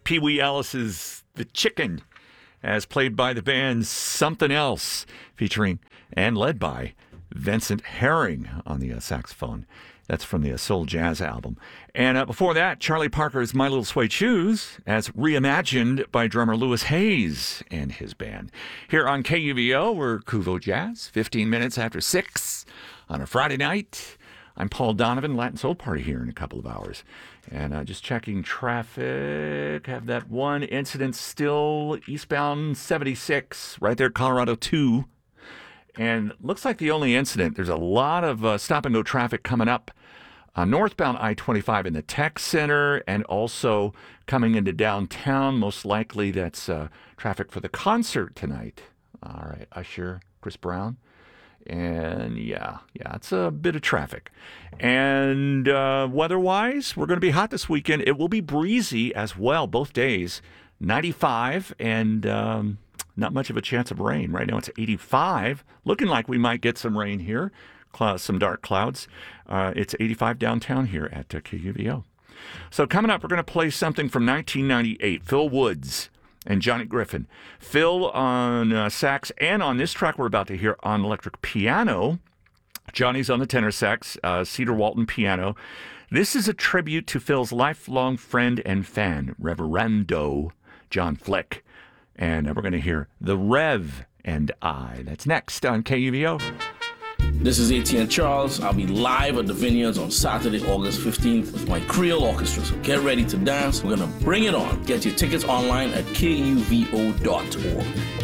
Pee Wee Ellis's The Chicken, as played by the band Something Else, featuring and led by Vincent Herring on the saxophone. That's from the Soul Jazz album. And before that, Charlie Parker's My Little Suede Shoes, as reimagined by drummer Louis Hayes and his band. Here on KUVO, we're Kuvo Jazz, 15 minutes after 6 on a Friday night. I'm Paul Donovan, Latin Soul Party here in a couple of hours. And just checking traffic. Have that one incident still eastbound 76, right there, Colorado 2. And looks like the only incident. There's a lot of stop-and-go traffic coming up northbound I-25 in the Tech Center and also coming into downtown. Most likely that's traffic for the concert tonight. All right, Usher, Chris Brown. And yeah, it's a bit of traffic. And weather-wise, we're going to be hot this weekend. It will be breezy as well, both days. 95 and not much of a chance of rain. Right now it's 85. Looking like we might get some rain here, some dark clouds. It's 85 downtown here at KUVO. So coming up, we're going to play something from 1998, Phil Woods and Johnny Griffin. Phil on sax, and on this track we're about to hear on electric piano. Johnny's on the tenor sax, Cedar Walton piano. This is a tribute to Phil's lifelong friend and fan, Reverendo John Flick. And we're going to hear The Rev and I. That's next on KUVO. This is ATN Charles. I'll be live at the Vineyards on Saturday, August 15th with my Creole Orchestra. So get ready to dance. We're going to bring it on. Get your tickets online at kuvo.org.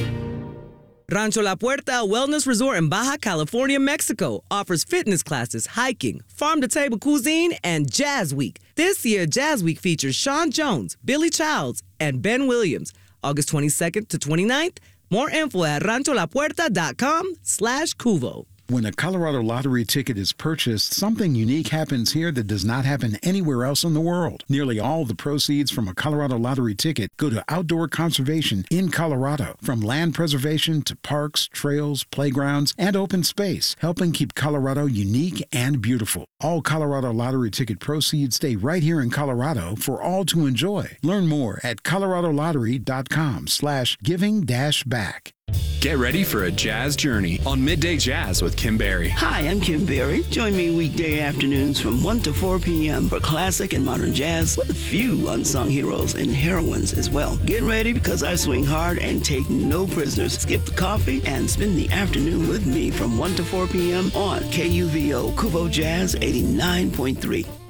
Rancho La Puerta Wellness Resort in Baja California, Mexico offers fitness classes, hiking, farm-to-table cuisine, and Jazz Week. This year, Jazz Week features Sean Jones, Billy Childs, and Ben Williams. August 22nd to 29th. More info at rancholapuerta.com/Cuvo. When a Colorado Lottery ticket is purchased, something unique happens here that does not happen anywhere else in the world. Nearly all the proceeds from a Colorado Lottery ticket go to outdoor conservation in Colorado, from land preservation to parks, trails, playgrounds, and open space, helping keep Colorado unique and beautiful. All Colorado Lottery ticket proceeds stay right here in Colorado for all to enjoy. Learn more at coloradolottery.com/giving-back. Get ready for a jazz journey on Midday Jazz with Kim Berry. Hi, I'm Kim Berry. Join me weekday afternoons from 1 to 4 p.m. for classic and modern jazz with a few unsung heroes and heroines as well. Get ready because I swing hard and take no prisoners. Skip the coffee and spend the afternoon with me from 1 to 4 p.m. on KUVO Kuvo Jazz 89.3.